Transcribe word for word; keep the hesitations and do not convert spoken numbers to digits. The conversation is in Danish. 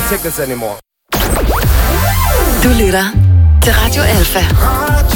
take this anymore. Du lytter til Radio Alpha.